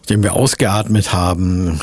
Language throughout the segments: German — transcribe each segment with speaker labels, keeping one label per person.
Speaker 1: den wir ausgeatmet haben.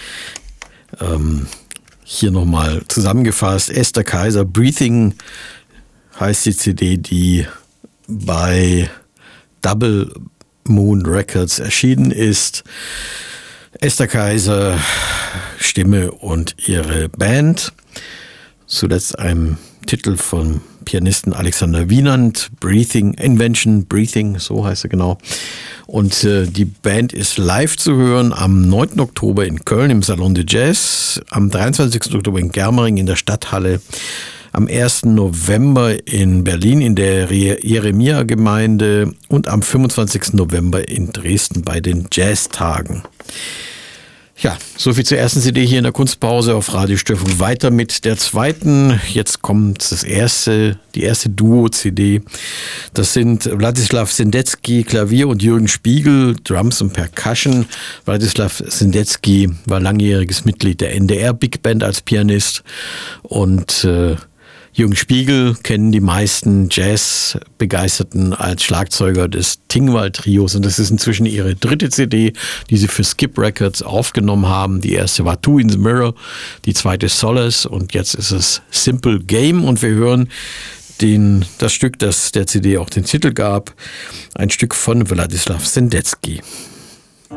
Speaker 1: Hier nochmal zusammengefasst. Esther Kaiser, Breathing heißt die CD, die bei Double Moon Records erschienen ist. Esther Kaiser, Stimme und ihre Band. Zuletzt ein Titel von Pianisten Alexander Wienand, Breathing, Invention, Breathing, so heißt er genau. Und die Band ist live zu hören am 9. Oktober in Köln im Salon de Jazz, am 23. Oktober in Germering in der Stadthalle, am 1. November in Berlin in der Jeremia-Gemeinde und am 25. November in Dresden bei den Jazztagen. Ja, soviel zur ersten CD hier in der Kunstpause auf Radio Störfunk. Weiter mit der zweiten. Jetzt kommt die erste Duo-CD. Das sind Wladislaw Sendecki, Klavier, und Jürgen Spiegel, Drums und Percussion. Wladislaw Sendecki war langjähriges Mitglied der NDR Big Band als Pianist, und Jürgen Spiegel kennen die meisten Jazz-Begeisterten als Schlagzeuger des Tingwall-Trios, und das ist inzwischen ihre dritte CD, die sie für Skip Records aufgenommen haben. Die erste war Two in the Mirror, die zweite Solace, und jetzt ist es Simple Game, und wir hören das Stück, das der CD auch den Titel gab, ein Stück von Wladislaw Sendecki.